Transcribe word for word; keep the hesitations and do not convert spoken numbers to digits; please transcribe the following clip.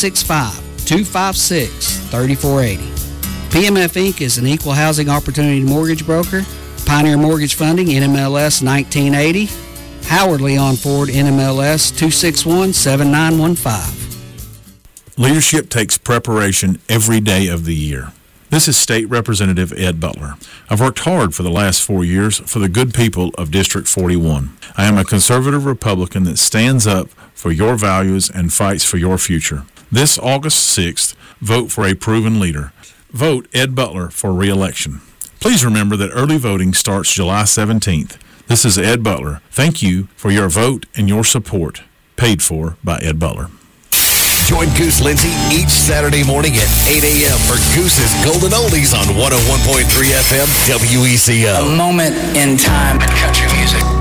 six five, two five six, three four eight zero. P M F Incorporated is an equal housing opportunity mortgage broker. Pioneer Mortgage Funding, N M L S nineteen eighty. Howard Leon Ford, N M L S two six one, seven nine one five. Leadership takes preparation every day of the year. This is State Representative Ed Butler. I've worked hard for the last four years for the good people of District forty-one. I am a conservative Republican that stands up for your values and fights for your future. This August sixth, vote for a proven leader. Vote Ed Butler for re-election. Please remember that early voting starts July seventeenth. This is Ed Butler. Thank you for your vote and your support. Paid for by Ed Butler. Join Goose Lindsay each Saturday morning at eight a.m. for Goose's Golden Oldies on one oh one point three F M W E C O. A moment in time in country music.